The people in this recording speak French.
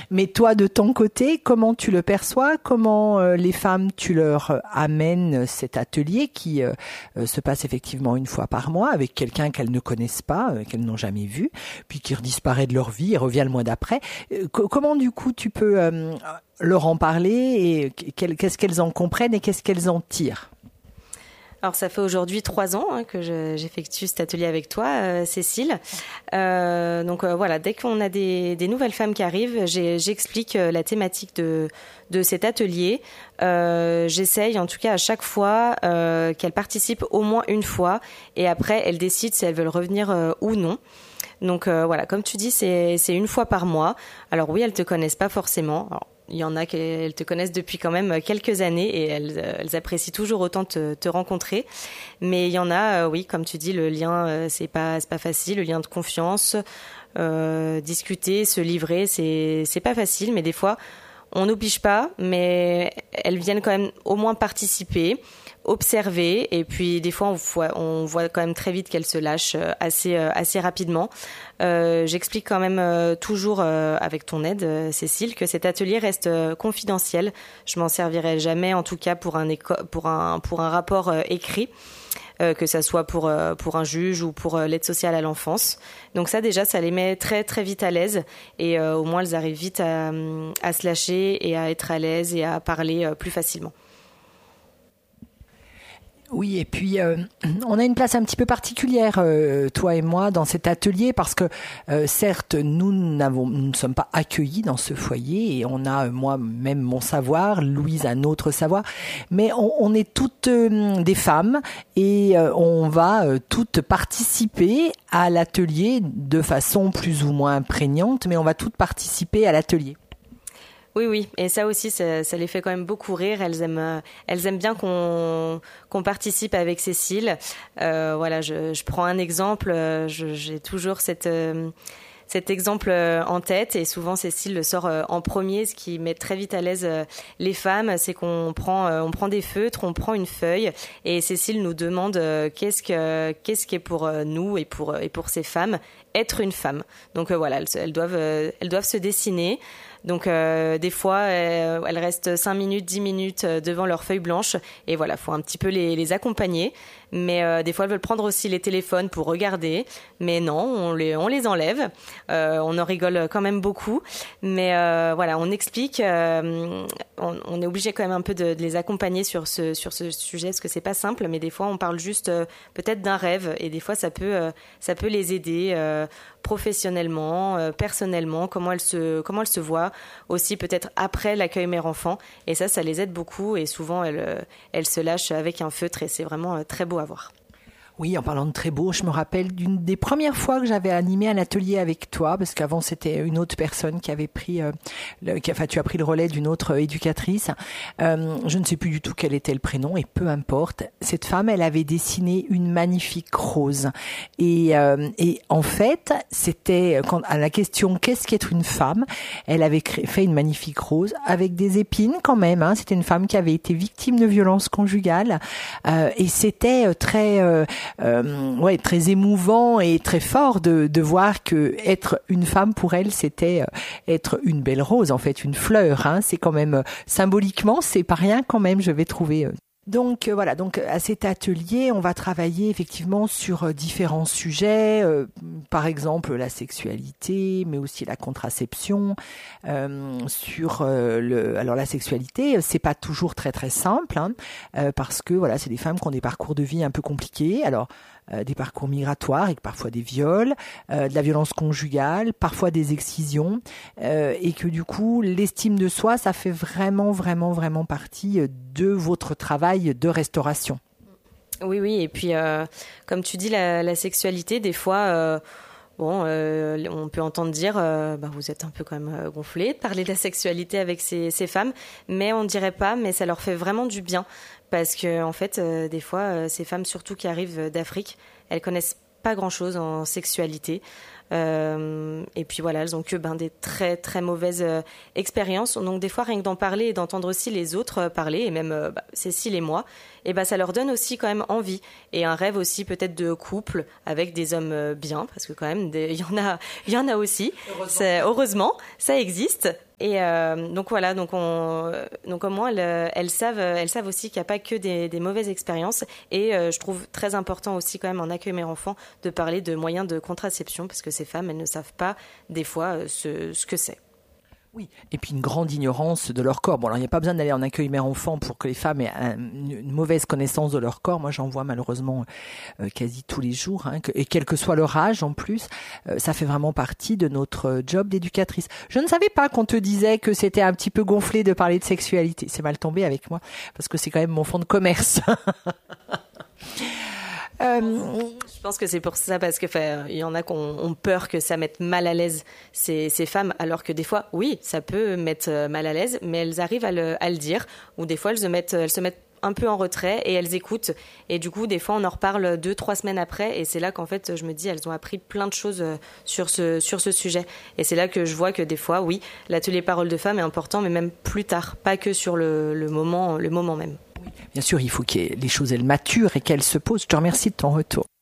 Mais toi, de ton côté, comment tu le perçois? Comment les femmes, tu leur amènes cet atelier qui se passe effectivement une fois par mois avec quelqu'un qu'elles ne connaissent pas, qu'elles n'ont jamais vu, puis qui disparaît de leur vie et revient le mois d'après. Comment du coup tu peux leur en parler et qu'est-ce qu'elles en comprennent et qu'est-ce qu'elles en tirent? Alors ça fait aujourd'hui 3 ans que j'effectue cet atelier avec toi, Cécile. Donc voilà, dès qu'on a des nouvelles femmes qui arrivent, j'explique la thématique de cet atelier. J'essaye en tout cas à chaque fois qu'elles participent au moins une fois et après elles décident si elles veulent revenir ou non. Donc voilà, comme tu dis, c'est une fois par mois. Alors oui, elles te connaissent pas forcément. Alors, il y en a qui elles te connaissent depuis quand même quelques années et elles apprécient toujours autant te rencontrer. Mais il y en a, oui, comme tu dis, le lien, c'est pas facile, le lien de confiance, discuter, se livrer, c'est pas facile. Mais des fois, on n'oblige pas, mais elles viennent quand même au moins participer, observer, et puis des fois on voit quand même très vite qu'elles se lâchent assez rapidement. J'explique quand même toujours avec ton aide, Cécile, que cet atelier reste confidentiel. Je m'en servirai jamais, en tout cas pour un rapport écrit. Que ça soit pour un juge ou pour l'aide sociale à l'enfance. Donc ça déjà, ça les met très très vite à l'aise et au moins elles arrivent vite à se lâcher et à être à l'aise et à parler plus facilement. Oui, et puis on a une place un petit peu particulière, toi et moi, dans cet atelier, parce que certes, nous ne sommes pas accueillis dans ce foyer, et on a moi-même mon savoir, Louise un autre savoir, mais on est toutes des femmes, et on va toutes participer à l'atelier de façon plus ou moins prégnante, mais on va toutes participer à l'atelier. Oui, et ça aussi, ça les fait quand même beaucoup rire. Elles aiment bien qu'on participe avec Cécile. Voilà, je prends un exemple. J'ai toujours cet exemple en tête et souvent Cécile le sort en premier, ce qui met très vite à l'aise les femmes, c'est qu'on prend des feutres, on prend une feuille et Cécile nous demande qu'est-ce qui est pour nous et pour ces femmes être une femme. Donc voilà, elles doivent se dessiner. Donc des fois, elles restent 5 minutes, 10 minutes devant leur feuille blanche et voilà, faut un petit peu les accompagner. Mais des fois, elles veulent prendre aussi les téléphones pour regarder. Mais non, on les enlève. On en rigole quand même beaucoup. Mais voilà, on explique. On est obligé quand même un peu de les accompagner sur ce sujet parce que c'est pas simple. Mais des fois, on parle juste peut-être d'un rêve et des fois, ça peut les aider professionnellement, personnellement, comment elles se voient aussi peut-être après l'accueil mère-enfant. Et ça les aide beaucoup et souvent, elles se lâchent avec un feutre et c'est vraiment très beau à voir. Oui, en parlant de très beau, je me rappelle d'une des premières fois que j'avais animé un atelier avec toi, parce qu'avant c'était une autre personne qui avait pris, tu as pris le relais d'une autre éducatrice. Je ne sais plus du tout quel était le prénom, et peu importe. Cette femme, elle avait dessiné une magnifique rose, et en fait, c'était à la question qu'est-ce qu'être une femme, elle avait fait une magnifique rose avec des épines quand même. Hein. C'était une femme qui avait été victime de violences conjugales, et c'était très émouvant et très fort de voir que être une femme pour elle, c'était être une belle rose, en fait, une fleur. Hein. C'est quand même symboliquement, c'est pas rien quand même, je vais trouver. Donc voilà, donc à cet atelier, on va travailler effectivement sur différents sujets, par exemple la sexualité, mais aussi la contraception. Alors la sexualité, c'est pas toujours très très simple, hein, parce que voilà, c'est des femmes qui ont des parcours de vie un peu compliqués. Alors des parcours migratoires avec parfois des viols, de la violence conjugale, parfois des excisions, et que du coup l'estime de soi, ça fait vraiment partie de votre travail de restauration. Oui, et puis comme tu dis, la sexualité, des fois, on peut entendre dire, vous êtes un peu quand même gonflé de parler de la sexualité avec ces femmes, mais on ne dirait pas, mais ça leur fait vraiment du bien. Parce que en fait, des fois, ces femmes, surtout qui arrivent d'Afrique, elles connaissent pas grand-chose en sexualité. Et puis voilà, elles ont que des très très mauvaises expériences. Donc des fois, rien que d'en parler et d'entendre aussi les autres parler, et même Cécile et moi, et ça leur donne aussi quand même envie et un rêve aussi peut-être de couple avec des hommes bien, parce que quand même il y en a aussi. Heureusement, ça existe. Et donc voilà, donc au moins elles savent aussi qu'il n'y a pas que des mauvaises expériences. Et je trouve très important aussi quand même en accueil mère enfant de parler de moyens de contraception, parce que ces femmes, elles ne savent pas des fois ce que c'est. Oui, et puis une grande ignorance de leur corps. Bon, alors il n'y a pas besoin d'aller en accueil mère-enfant pour que les femmes aient une mauvaise connaissance de leur corps. Moi, j'en vois malheureusement quasi tous les jours, et quel que soit leur âge en plus, ça fait vraiment partie de notre job d'éducatrice. Je ne savais pas qu'on te disait que c'était un petit peu gonflé de parler de sexualité. C'est mal tombé avec moi, parce que c'est quand même mon fonds de commerce. Je pense que c'est pour ça, parce que il y en a qui ont peur que ça mette mal à l'aise ces femmes, alors que des fois, oui, ça peut mettre mal à l'aise, mais elles arrivent à le dire, ou des fois elles se mettent un peu en retrait et elles écoutent, et du coup des fois on en reparle 2-3 semaines après, et c'est là qu'en fait je me dis elles ont appris plein de choses sur ce sujet, et c'est là que je vois que des fois, oui, l'atelier parole de femmes est important, mais même plus tard, pas que sur le moment même. Bien sûr, il faut que les choses elles maturent et qu'elles se posent. Je te remercie de ton retour.